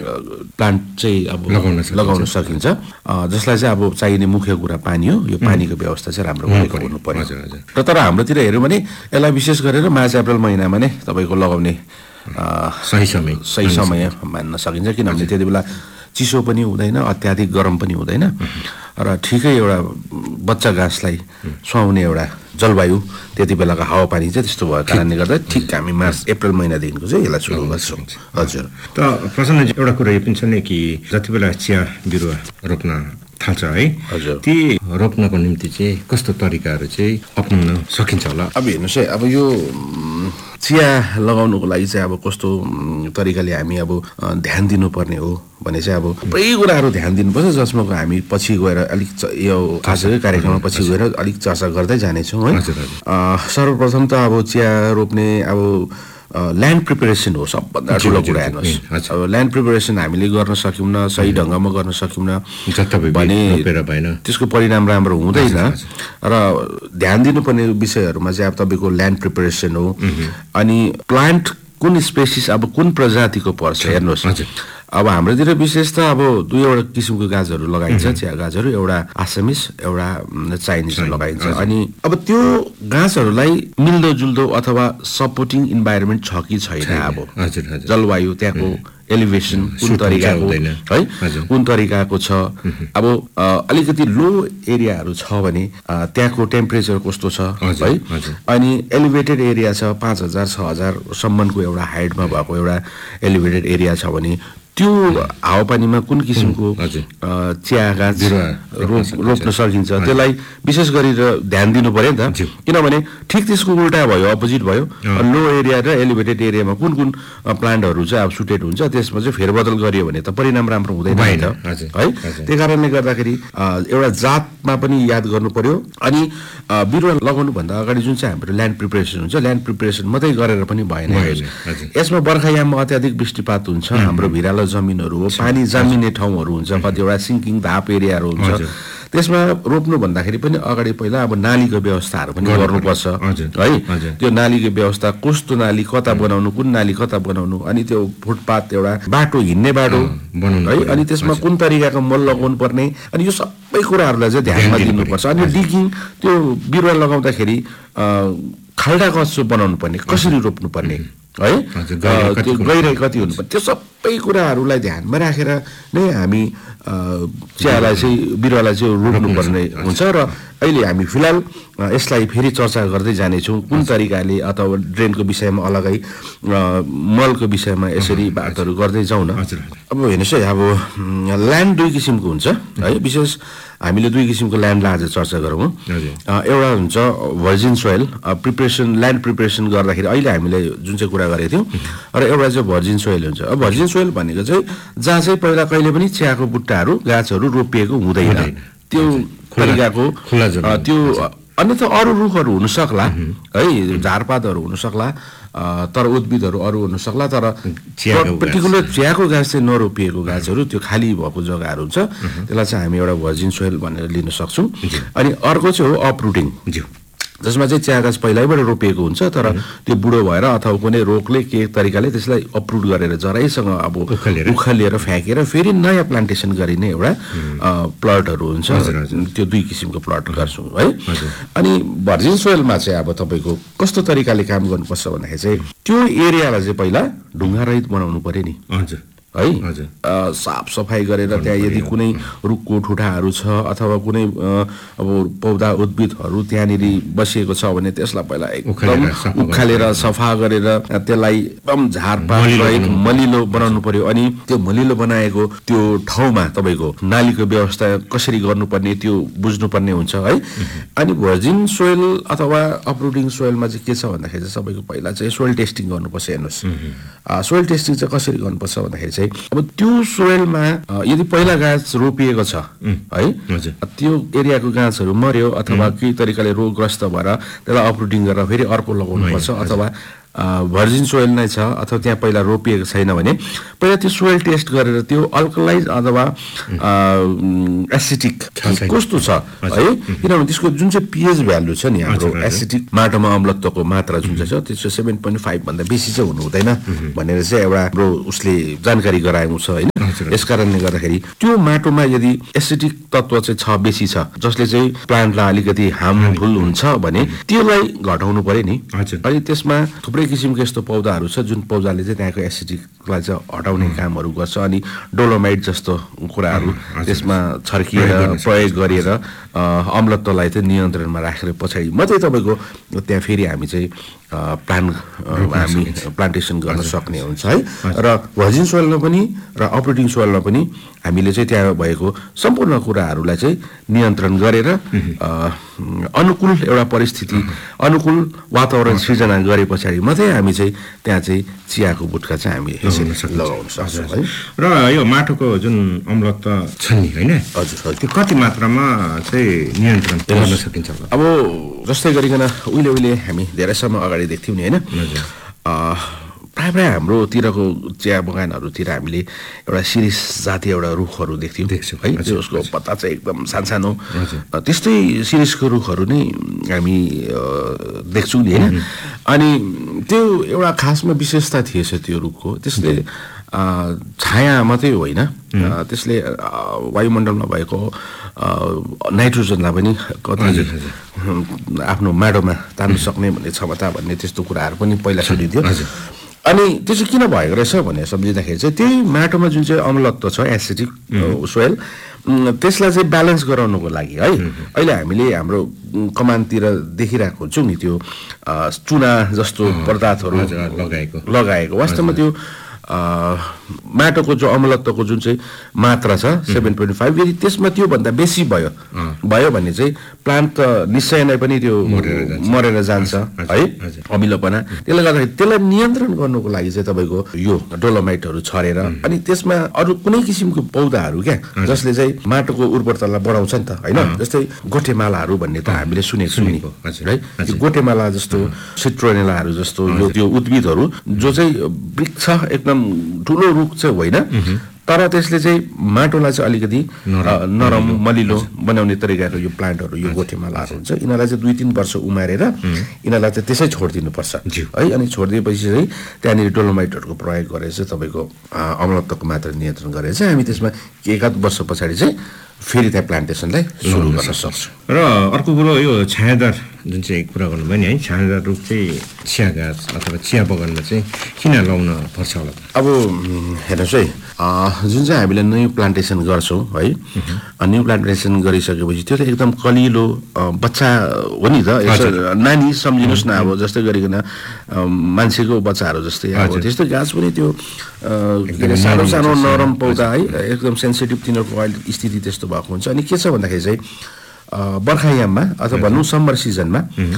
Plant चाहिँ अब लगाउन सकिन्छ, जसलाई चाहिँ अब चाहिने मुख्य कुरा पानी हो। यो पानीको व्यवस्था चाहिँ राम्रो भएको हुनु पर्यो। र तर हाम्रोतिर हेऱ्यौँ भने यसलाई विशेष गरेर मार्च अप्रिल महिनामा नै तपाईँको लगाउने सही समय मान्न सकिन्छ, किनभने त्यति बेला चिसो पनि हुँदैन, अत्याधिक गरम पनि हुँदैन र ठिकै एउटा बच्चा घाँसलाई सुहाउने एउटा जलवायु त्यति बेलाको हावापानी चाहिँ त्यस्तो भएको कारणले गर्दा ठिक हामी मार्च अप्रिल महिनादेखिको चाहिँ यसलाई सुरु गर्छौँ। हजुर। त प्रसन्नजी, एउटा कुरा यो पनि छ नि कि जति बेला चिया बिरुवा रोप्न थाल्छ है, ती रोप्नको निम्ति चाहिँ कस्तो तरिकाहरू चाहिँ अपनाउन सकिन्छ होला? अब हेर्नुहोस् है, अब यो चिया लगाउनुको लागि चाहिँ अब कस्तो तरिकाले हामी अब ध्यान दिनुपर्ने हो भने चाहिँ अब थुप्रै कुराहरू ध्यान दिनुपर्छ, जसमा हामी पछि गएर अलिक यो आजकै कार्यक्रममा पछि गएर अलिक चर्चा गर्दै जानेछौँ है। सर्वप्रथम त अब चिया रोप्ने अब ल्यान्ड प्रिपेरेसन हो सबभन्दा ठुलो कुरा। हेर्नुहोस्, अब ल्यान्ड प्रिपेरेसन हामीले गर्न सक्यौँ, सही ढङ्गमा गर्न सक्यौँ भने त्यसको परिणाम राम्रो हुँदैन। र ध्यान दिनुपर्ने विषयहरूमा चाहिँ अब तपाईँको ल्यान्ड प्रिपेरेसन हो, अनि प्लान्ट कुन स्पेसिस अब कुन प्रजातिको पर्छ। हेर्नुहोस्, अब हाम्रोतिर विशेष त अब दुईवटा किसिमको गाछहरू लगाइन्छ, चिया गाछहरू, एउटा आसामिस, एउटा चाइनिज लगाइन्छ। अनि अब त्यो गाछहरूलाई मिल्दोजुल्दो अथवा सपोर्टिङ इन्भाइरोमेन्ट छ कि छैन, अब जलवायु त्यहाँको एलिभेसन कुन तरिकाको है, कुन तरिकाको छ। अब अलिकति लो एरियाहरू छ भने त्यहाँको टेम्परेचर कस्तो छ है, अनि एलिभेटेड एरिया छ 5000 6000 सम्मको एउटा हाइटमा भएको एउटा एलिभेटेड एरिया छ भने त्यो हावापानीमा कुन किसिमको चिया गाछ रोप्न सकिन्छ त्यसलाई विशेष गरेर ध्यान दिनु पर्यो नि त। किनभने ठिक त्यसको उल्टा भयो, अपोजिट भयो। लो एरिया र एलिभेटेड एरियामा कुन कुन प्लान्टहरू चाहिँ अब सुटेड हुन्छ, त्यसमा चाहिँ फेरबदल गरियो भने त परिणाम राम्रो हुँदैन है। त्यही कारणले गर्दाखेरि एउटा जातमा पनि याद गर्नु पर्यो। अनि बिरुवा लगाउनुभन्दा अगाडि जुन चाहिँ हाम्रो ल्यान्ड प्रिपेरेसन हुन्छ, ल्यान्ड प्रिपेरेसन मात्रै गरेर पनि भएन। यसमा बर्खायाममा अत्याधिक वृष्टिपात हुन्छ, हाम्रो भिरालो जमिनहरू हो, पानी जमिने ठाउँहरू हुन्छ, कतिवटा सिङ्किङ धाप एरियाहरू हुन्छ। त्यसमा रोप्नु भन्दाखेरि पनि अगाडि पहिला अब नालीको व्यवस्थाहरू पनि गर्नुपर्छ है। त्यो नालीको व्यवस्था कस्तो नाली कता बनाउनु, कुन नाली कता बनाउनु, अनि त्यो फुटपाथ एउटा बाटो हिँड्ने बाटो है, अनि त्यसमा कुन तरिकाको मल लगाउनु पर्ने, अनि यो सबै कुराहरूलाई चाहिँ ध्यानमा दिनुपर्छ। अनि डिगिङ त्यो बिरुवा लगाउँदाखेरि खाल्डा कस्तो बनाउनु पर्ने, कसरी रोप्नु पर्ने है, त्यो गहिराई कति हुनुपर्ने, त्यो सबै कुराहरूलाई ध्यानमा राखेर नै हामी चियालाई चाहिँ बिरुवालाई चाहिँ रोप्नुपर्ने हुन्छ। र अहिले हामी फिलहाल यसलाई फेरि चर्चा गर्दै जानेछौँ, कुन तरिकाले अथवा ड्रेनको विषयमा अलगै, मलको विषयमा यसरी बातहरू गर्दै जाउँ न। अब हेर्नुहोस् है, अब ल्यान्ड दुई किसिमको हुन्छ है, विशेष हामीले दुई किसिमको ल्यान्डलाई आज चर्चा गरौँ। एउटा हुन्छ virgin soil, preparation land preparation गर्दाखेरि अहिले हामीले जुन चाहिँ कुरा गरेको थियौँ, र एउटा चाहिँ भर्जिन सोइल हुन्छ। अब भर्जिन सोइल भनेको चाहिँ जहाँ चाहिँ पहिला कहिले पनि चियाको बुट्टाहरू गाछहरू रोपिएको हुँदैन, त्यो तरिकाको त्यो अन्यथा अरू रुखहरू हुन सक्ला है, झारपातहरू हुन सक्ला, तर उद्भिदहरू अरू हुन सक्ला, तर पर्टिकुलर चियाको गाछ चाहिँ नरोपिएको गाछहरू, त्यो खाली भएको जग्गाहरू हुन्छ, त्यसलाई चाहिँ हामी एउटा भर्जिन सोइल भनेर लिन सक्छौँ। अनि अर्को चाहिँ हो अप्रुटिङ, जसमा चाहिँ चिया गाछ पहिल्यैबाट रोपिएको हुन्छ, तर त्यो बुढो भएर अथवा कुनै रोगले के तरिकाले त्यसलाई अप्रुट गरेर जराइसँग अब उखालिएर फ्याँकेर फेरि नयाँ प्लान्टेसन गरिने एउटा प्लटहरू हुन्छ। त्यो दुई किसिमको प्लट गर्छौँ है। अनि भर्जिन सोइलमा चाहिँ अब तपाईँको कस्तो तरिकाले काम गर्नुपर्छ भन्दाखेरि चाहिँ त्यो एरियालाई चाहिँ पहिला ढुङ्गा रहित बनाउनु पर्यो नि है, साफ सफाई गरेर त्यहाँ यदि कुनै रुखको ठुठाहरू छ अथवा कुनै अब पौधा उद्भिदहरू त्यहाँनिर बसिएको छ भने त्यसलाई पहिला एकदम उखालेर सफा गरेर त्यसलाई एकदम झारपात रहित मलिलो बनाउनु पर्यो। अनि त्यो मलिलो बनाएको त्यो ठाउँमा तपाईँको नालीको व्यवस्था कसरी गर्नुपर्ने त्यो बुझ्नुपर्ने हुन्छ है। अनि भर्जिन सोइल अथवा अपरुटिङ सोइलमा चाहिँ के छ भन्दाखेरि चाहिँ सबैको पहिला चाहिँ सोइल टेस्टिङ गर्नुपर्छ। हेर्नुहोस्, सोइल टेस्टिङ चाहिँ कसरी गर्नुपर्छ भन्दाखेरि अब त्यो सोइलमा यदि पहिला गाछ रोपिएको छ है, त्यो एरियाको गाछहरू मर्यो अथवा केही तरिकाले रोगग्रस्त भएर त्यसलाई अपरुटिङ गरेर फेरि अर्को लगाउनु पर्छ, अथवा भर्जिन सोइल नै छ अथवा त्यहाँ पहिला रोपिएको छैन भने पहिला त्यो सोइल टेस्ट गरेर त्यो अल्कलाइज अथवा एसिडिक कस्तो छ है, किनभने त्यसको जुन चाहिँ पिएच भ्यालु छ नि हाम्रो एसिडिक माटोमा अम्लत्वको मात्रा जुन चाहिँ छ त्यो चाहिँ 7.5 भन्दा बेसी चाहिँ हुनु हुँदैन भनेर चाहिँ एउटा हाम्रो उसले जानकारी गराएको छ होइन। यस कारणले गर्दाखेरि त्यो माटोमा यदि एसिडिक तत्व चाहिँ बेसी छ जसले चाहिँ प्लान्टलाई अलिकति हार्मफुल हुन्छ भने त्यसलाई घटाउनु पर्यो नि। अनि त्यसमा थुप्रै किसिमको यस्तो पौधाहरू छ जुन पौधाले चाहिँ त्यहाँको एसिडिकलाई चाहिँ हटाउने कामहरू गर्छ। अनि डोलोमाइट जस्तो कुराहरू त्यसमा छर्किएर प्रयोग गरेर अम्लत्वलाई चाहिँ नियन्त्रणमा राखेर पछाडि मात्रै तपाईँको त्यहाँ फेरि हामी चाहिँ प्लान्टेसन गर्न सक्ने हुन्छ है। र भर्जिन सोइलमा पनि र अपरेटिङ सोइलमा पनि हामीले चाहिँ त्यहाँ भएको सम्पूर्ण कुराहरूलाई चाहिँ नियन्त्रण गरेर अनुकूल एउटा परिस्थिति अनुकूल वातावरण सृजना गरे पछाडि मात्रै हामी चाहिँ त्यहाँ चाहिँ चियाको बुट्का चाहिँ हामी यसरी लगाउन सक्छौँ है। र यो माटोको जुन अम्लत्व छ नि होइन, हजुर, त्यो कति मात्रामा चाहिँ नियन्त्रण गर्न सकिन्छ? अब जस्तै गरिकन उहिले हामी धेरै समय अगाडि देख्थ्यौँ नि होइन, प्रायः हाम्रोतिरको चिया बगानहरूतिर हामीले एउटा सिरिस जातीय एउटा रुखहरू देख्थ्यौँ है, उसको पत्ता चाहिँ एकदम सानो त्यस्तै सिरिसको रुखहरू नै हामी देख्छौँ नि होइन। अनि त्यो एउटा खासमा विशेषता थिएछ त्यो रुखको, त्यसले छाया मात्रै होइन त्यसले वायुमण्डलमा भएको नाइट्रोजनलाई पनि कति आफ्नो माटोमा तान्नु सक्ने भन्ने क्षमता भन्ने त्यस्तो कुराहरू पनि पहिला सुनिन्थ्यो। अनि त्यो चाहिँ किन भएको रहेछ भनेर सम्झिँदाखेरि चाहिँ त्यही माटोमा जुन चाहिँ अम्लत्व छ एसिडिक सोइल त्यसलाई चाहिँ ब्यालेन्स गराउनुको लागि है अहिले हामीले हाम्रो कमानतिर देखिरहेको हुन्छौँ नि त्यो चुना जस्तो पदार्थहरू लगाएको वास्तवमा त्यो माटोको जो अम्लत्वको जुन चाहिँ मात्रा छ 7.5 यदि त्यसमा त्योभन्दा बेसी भयो भने चाहिँ प्लान्ट त निश्चय नै पनि त्यो मरेर जान्छ है अमिलोपना। त्यसले गर्दाखेरि त्यसलाई नियन्त्रण गर्नुको लागि चाहिँ तपाईँको यो डोलोमाइटहरू छरेर अनि त्यसमा अरू कुनै किसिमको पौधाहरू क्या जसले चाहिँ माटोको उर्वरतालाई बढाउँछ नि त होइन, जस्तै गोटेमालाहरू भन्ने त हामीले सुनेको है, गोटेमाला जस्तो सिट्रोनेलाहरू जस्तो यो त्यो उद्भिदहरू जो चाहिँ वृक्ष एकदम ठुलो रुख चाहिँ होइन तर त्यसले चाहिँ माटोलाई चाहिँ अलिकति नरम मलिलो बनाउने तरिकाको यो प्लान्टहरू यो गोटेमालाहरू हुन्छ। यिनीहरूलाई चाहिँ 2-3 वर्ष उमारेर यिनीहरूलाई चाहिँ त्यसै छोडिदिनुपर्छ है। अनि छोडिदिएपछि चाहिँ त्यहाँनिर डोलोमाइटहरूको प्रयोग गरेर चाहिँ तपाईँको अम्लत्वको मात्रा नियन्त्रण गरेर चाहिँ हामी त्यसमा 1-आध वर्ष पछाडि चाहिँ फेरि त्यहाँ प्लान्टेसनलाई सुरु गर्न सक्छौँ। र अर्को कुरो यो छायादार जुन चाहिँ कुरा गर्नुभयो नि है, छायादार रुख चाहिँ चिया गाछ अथवा चिया बगानमा चाहिँ किन लाउन पर्छ होला? अब हेर्नुहोस् है, जुन चाहिँ हामीले न्यू प्लान्टेसन गर्छौँ है, न्यू प्लान्टेसन गरिसकेपछि त्यो त एकदम कलिलो बच्चा हो नि त, नानी सम्झिनुहोस् न। अब जस्तै गरिकन मान्छेको बच्चाहरू जस्तै अब त्यस्तो गाछ पनि त्यो सानो सानो नरम पौधा है एकदम सेन्सिटिभ तिनीहरूको अहिले स्थिति त्यस्तो भएको हुन्छ। अनि के छ भन्दाखेरि चाहिँ बर्खायाममा अथवा भनौँ समर सिजनमा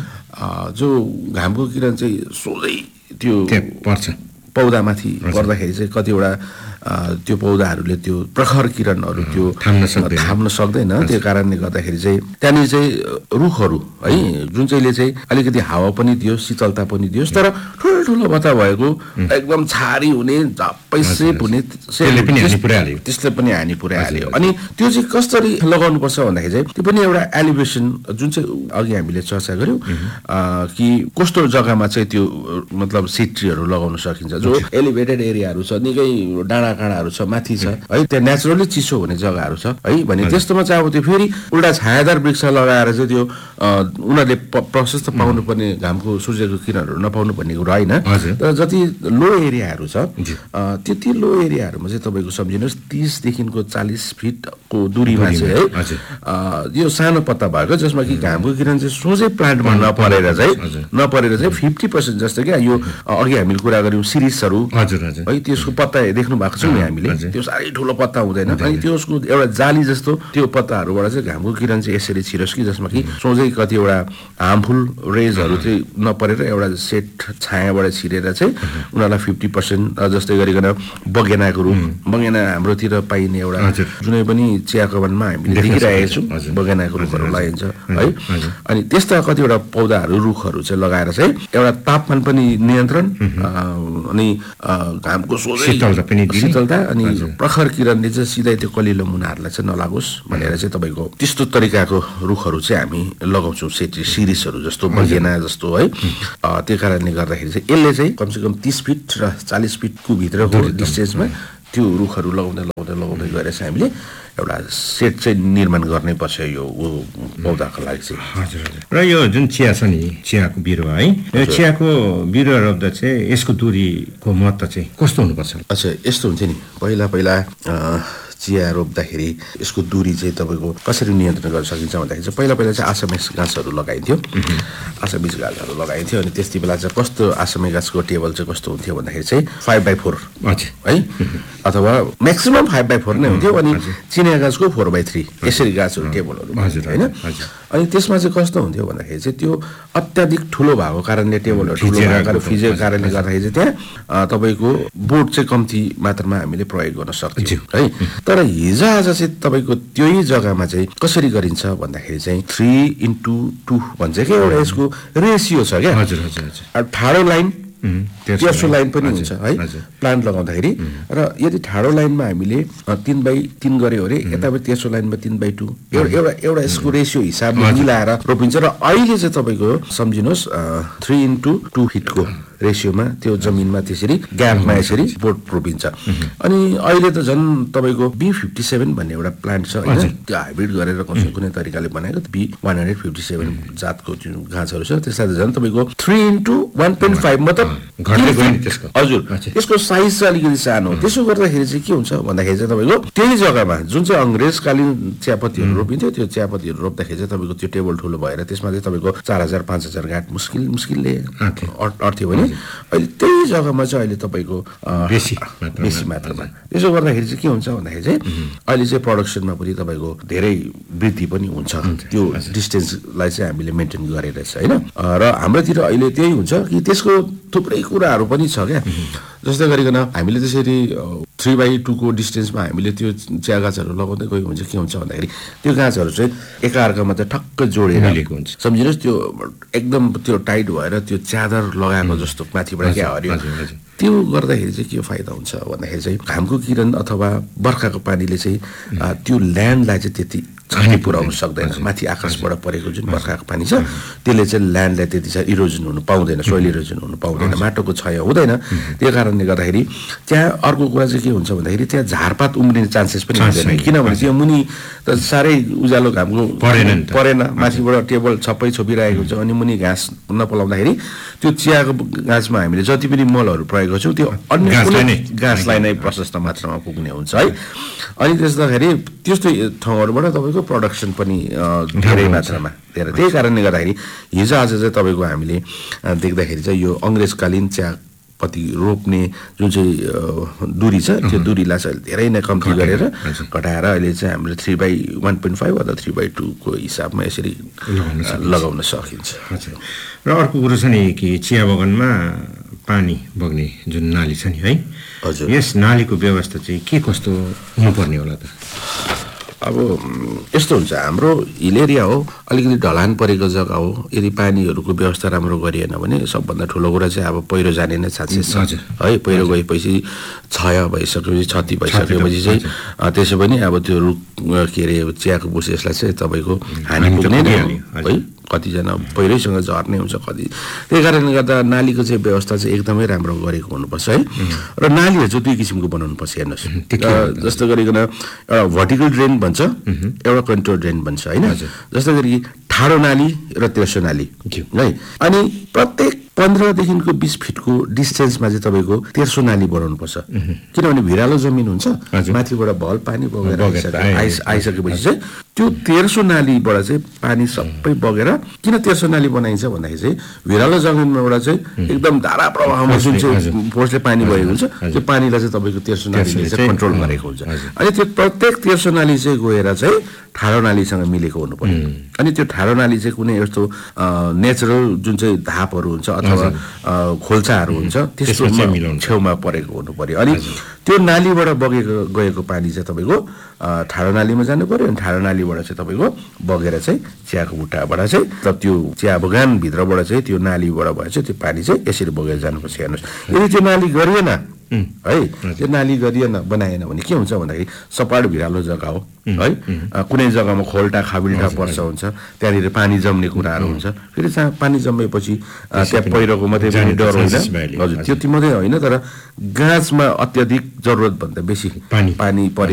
जो घामको किरण चाहिँ सोझै त्यो पर्छ पौधामाथि पर्दाखेरि चाहिँ कतिवटा त्यो पौधाहरूले त्यो प्रखर किरणहरू त्यो थाम्न सक्दैन। त्यो कारणले गर्दाखेरि चाहिँ त्यहाँनिर चाहिँ रुखहरू है जुन चाहिँले चाहिँ अलिकति हावा पनि दियोस् शीतलता पनि दियोस् तर ठुलो बत्ता भएको एकदम छारी हुने झप्पै सेप हुने त्यसले पनि हानि पुर्याइहाल्यो। अनि त्यो चाहिँ कसरी लगाउनुपर्छ भन्दाखेरि चाहिँ त्यो पनि एउटा एलिभेसन जुन चाहिँ अघि हामीले चर्चा गऱ्यौँ कि कस्तो जग्गामा चाहिँ त्यो मतलब सिड ट्रीहरू लगाउन सकिन्छ। जो एलिभेटेड एरियाहरू छ निकै डाँडा काँडाहरू छ माथि छ है त्यहाँ नेचुरली चिसो हुने जग्गाहरू छ है भने त्यस्तोमा चाहिँ अब त्यो फेरि उल्टा छायादार वृक्ष लगाएर चाहिँ त्यो उनीहरूले प्रशस्त पाउनुपर्ने घामको सूर्यको किरणहरू नपाउनु भन्ने कुरा होइन। तर जति लो एरियाहरू छ त्यति लो एरियाहरूमा चाहिँ तपाईँको सम्झिनुहोस् 30देखिको 40 फिटको दूरीमा चाहिँ है यो सानो पत्ता भएको जसमा कि घामको किरण चाहिँ सोझै प्लान्टमा नपरेर चाहिँ 50% जस्तो क्या यो अघि हामीले कुरा गऱ्यौँ सिरिसहरू है त्यसको पत्ता देख्नु भएको छ नि हामीले त्यो साह्रै ठुलो पत्ता हुँदैन अनि त्यसको एउटा जाली जस्तो त्यो पत्ताहरूबाट चाहिँ घामको किरण चाहिँ यसरी छिरोस् कि जसमा कि सोझै कतिवटा हार्मफुल रेजहरू चाहिँ नपरेर एउटा सेट छायाबाट छिरेर चाहिँ उनीहरूलाई 50% जस्तै गरिकन बगेनाको रुख बगेना हाम्रोतिर पाइने एउटा जुनै पनि चिया कमानमा हामीले देखिरहेको छौँ बगेनाको रुखहरू लगाइन्छ है। अनि त्यस्ता कतिवटा पौधाहरू रुखहरू चाहिँ लगाएर चाहिँ एउटा तापमान पनि नियन्त्रण अनि घामको सोझै शीतलता अनि प्रखर किरणले चाहिँ सिधै त्यो कलिलो मुनाहरूलाई चाहिँ नलागोस् भनेर चाहिँ तपाईँको त्यस्तो तरिकाको रुखहरू चाहिँ हामी लगाउँछौँ सिरिसहरू जस्तो बगेना जस्तो है। त्यो कारणले गर्दाखेरि चाहिँ यसले चाहिँ कमसेकम 30 फिट र 40 फिटको भित्रको डिस्टेन्समा त्यो रुखहरू लगाउँदै गएर चाहिँ हामीले एउटा सेट चाहिँ निर्माण गर्नै पर्छ यो पौधाको लागि चाहिँ। हजुर हजुर। र यो जुन चिया छ नि, चियाको बिरुवा है, यो चियाको बिरुवा रोप्दा चाहिँ यसको दूरीको महत्त्व चाहिँ कस्तो हुनुपर्छ? अच्छा, यस्तो हुन्छ नि, पहिला चिया रोप्दाखेरि यसको दूरी चाहिँ तपाईँको कसरी नियन्त्रण गर्न सकिन्छ भन्दाखेरि चाहिँ पहिला चाहिँ आसामिस घाँसहरू लगाइन्थ्यो। आसामिस घाँसहरू लगाइन्थ्यो अनि त्यति बेला चाहिँ कस्तो आसामी घाँसको टेबल चाहिँ कस्तो हुन्थ्यो भन्दाखेरि चाहिँ 5/4 है, अथवा म्याक्सिमम् 5/4 नै हुन्थ्यो। अनि चिनिया घाँसको 4/3 यसरी घाँसहरू टेबलहरू होइन। अनि त्यसमा चाहिँ कस्तो हुन्थ्यो भन्दाखेरि चाहिँ त्यो अत्याधिक ठुलो भएको कारणले, टेबलहरू ठुलो भएको फिजेको कारणले गर्दाखेरि चाहिँ त्यहाँ तपाईँको बोर्ड चाहिँ कम्ती मात्रामा हामीले प्रयोग गर्न सक्छौँ है। तर हिजो आज चाहिँ तपाईँको त्यही जग्गामा चाहिँ कसरी गरिन्छ भन्दाखेरि चाहिँ 3:2 भन्छ क्या, एउटा यसको रेसियो छ क्या। हजुर हजुर हजुर। ठाडो लाइन तेर्सो लाइन पनि हुन्छ है प्लान्ट लगाउँदाखेरि। र यदि ठाडो लाइनमा हामीले 3/3 गऱ्यो अरे, यतापट्टि तेर्सो लाइनमा 3/2 एउटा यसको रेसियो हिसाबले मिलाएर रोपिन्छ। र अहिले चाहिँ तपाईँको सम्झिनुहोस् 3:2 फिटको रेसियोमा त्यो जमिनमा त्यसरी ग्यापमा यसरी बोट रोपिन्छ। अनि अहिले त झन् तपाईँको B57 भन्ने एउटा प्लान्ट छ होइन, त्यो हाइब्रिड गरेर कुनै तरिकाले बनाएको B157 जातको जुन घाँसहरू छ त्यसलाई त झन् तपाईँको 3:1.5 मतलब हजुर, त्यसको साइज चाहिँ अलिकति सानो हो। त्यसो गर्दाखेरि चाहिँ के हुन्छ भन्दाखेरि चाहिँ तपाईँको त्यही जग्गामा जुन चाहिँ अङ्ग्रेजकालीन चियापत्तीहरू रोपिन्थ्यो, त्यो चियापत्तीहरू रोप्दाखेरि चाहिँ तपाईँको त्यो टेबल ठुलो भएर त्यसमा चाहिँ तपाईँको 4,000-5,000 गाँठ मुस्किलले अर्थ्यो भने अहिले त्यही जग्गामा चाहिँ अहिले तपाईँको बेसी मात्रामा। त्यसो गर्दाखेरि चाहिँ के हुन्छ भन्दाखेरि चाहिँ अहिले चाहिँ प्रडक्सनमा पनि तपाईँको धेरै वृद्धि पनि हुन्छ, त्यो डिस्टेन्सलाई चाहिँ हामीले मेन्टेन गरेर चाहिँ होइन। र हाम्रोतिर अहिले त्यही हुन्छ कि त्यसको थुप्रै कुराहरू पनि छ क्या। जस्तै गरिकन हामीले त्यसरी 3/2 को डिस्टेन्समा हामीले त्यो चिया गाछहरू लगाउँदै गयो भने चाहिँ के हुन्छ भन्दाखेरि त्यो गाछहरू चाहिँ एकाअर्कामा चाहिँ ठक्क जोडेर हुन्छ। सम्झिनुहोस् त्यो एकदम त्यो टाइट भएर त्यो च्यादर लगाएको जस्तो माथिबाट क्या हरियो। त्यो गर्दाखेरि चाहिँ के फाइदा हुन्छ भन्दाखेरि चाहिँ घामको किरण अथवा बर्खाको पानीले चाहिँ त्यो ल्यान्डलाई चाहिँ त्यति क्षति पुर्याउन सक्दैन। माथि आकाशबाट परेको जुन बर्खाको पानी छ त्यसले चाहिँ ल्यान्डलाई त्यति चाहिँ इरोजन हुनु पाउँदैन, सोइल इरोजन हुनु पाउँदैन, माटोको क्षय हुँदैन। त्यो कारणले गर्दाखेरि त्यहाँ अर्को कुरा चाहिँ के हुन्छ भन्दाखेरि त्यहाँ झारपात उम्रिने चान्सेस पनि हुँदैन, किनभने त्यो मुनि त साह्रै उज्यालो घामको परेन, माथिबाट टेबल छप्पै छोपिरहेको हुन्छ। अनि मुनि घाँस नपलाउँदाखेरि त्यो चियाको घाँसमा हामीले जति पनि मलहरू प्रयोग गर्छौँ त्यो अन्य घाँसलाई नै प्रशस्त मात्रामा पुग्ने हुन्छ है। अनि त्यसदाखेरि त्यस्तो ठाउँहरूबाट तपाईँको प्रडक्सन पनि धेरै मात्रामा धेरै। त्यही कारणले गर्दाखेरि हिजो आज चाहिँ तपाईँको हामीले देख्दाखेरि चाहिँ यो अङ्ग्रेजकालीन चियापत्ती रोप्ने जुन चाहिँ दूरी छ त्यो दूरीलाई चाहिँ धेरै नै कम्ती गरेर घटाएर अहिले चाहिँ हामीले 3/1.5 अथवा 3/2 को हिसाबमा यसरी लगाउन सकिन्छ। र अर्को कुरो छ नि कि चिया बगानमा पानी बग्ने जुन नाली छ नि है, हजुर, यस नालीको व्यवस्था चाहिँ के कस्तो हुनुपर्ने होला त? अब यस्तो हुन्छ, हाम्रो हिल एरिया हो, अलिकति ढलान परेको जग्गा हो। यदि पानीहरूको व्यवस्था राम्रो गरिएन भने सबभन्दा ठुलो कुरा चाहिँ अब पहिरो जाने नै चान्सेस छ है। पहिरो गएपछि क्षय भइसकेपछि, क्षति भइसकेपछि चाहिँ त्यसो पनि अब त्यो रुख के अरे चियाको बुस यसलाई चाहिँ तपाईँको हानि पुग्ने नै हो है। कतिजना पहिरैसँग झर्ने हुन्छ कति। त्यही कारणले गर्दा नालीको चाहिँ व्यवस्था चाहिँ एकदमै राम्रो गरेको हुनुपर्छ है। र नालीहरू चाहिँ दुई किसिमको बनाउनु पर्छ हेर्नुहोस्। जस्तो गरिकन एउटा भर्टिकल ड्रेन भन्छ, एउटा कन्ट्रोल ड्रेन भन्छ होइन। जस्तो गरी ठाडो नाली र तेर्सो नाली है। अनि प्रत्येक 15देखिको 20 फिटको डिस्टेन्समा चाहिँ तपाईँको तेर्सो नाली बनाउनुपर्छ, किनभने भिरालो जमिन हुन्छ, माथिबाट भल पानी बगेर आइसकेपछि चाहिँ त्यो तेर्सो नालीबाट चाहिँ पानी सबै बगेर। किन तेर्सो नाली बनाइन्छ भन्दाखेरि चाहिँ भिरालो जमिनबाट चाहिँ एकदम धारा प्रवाहमा जुन चाहिँ फोर्सले पानी बगेको हुन्छ त्यो पानीलाई चाहिँ तपाईँको तेर्सो नालीले चाहिँ कन्ट्रोल गरेको हुन्छ। अनि त्यो प्रत्येक तेर्सो नाली चाहिँ गएर चाहिँ ठाडो नालीसँग मिलेको हुनु पर्यो। अनि त्यो ठाडो नाली चाहिँ कुनै यस्तो नेचरल जुन चाहिँ धापहरू हुन्छ अथवा खोल्साहरू हुन्छ त्यस्तो छेउमा परेको हुनु पर्यो। अनि त्यो नालीबाट गएको पानी चाहिँ तपाईँको ठाडो नालीमा जानु पर्यो। अनि ठाडो नालीबाट चाहिँ तपाईँको बगेर चाहिँ चियाको बुट्टाबाट चाहिँ त्यो चिया बगानभित्रबाट चाहिँ त्यो नालीबाट भएर चाहिँ त्यो पानी चाहिँ यसरी बगेर जानुपर्छ। हेर्नुहोस्, यदि त्यो नाली गरिएन है त्यो नाली गरिएन बनाएन भने के हुन्छ भन्दाखेरि सपाट भिरालो जग्गा हो है कुनै जग्गामा खोल्टा खाबिल्टा पर्छ हुन्छ त्यहाँनिर पानी जम्ने कुराहरू हुन्छ फेरि पानी जम्मेपछि त्यहाँ पहिरोको मात्रै पनि डर होइन हजुर त्यति मात्रै होइन तर गाछमा अत्याधिक जरुरत भन्दा बेसी पानी परे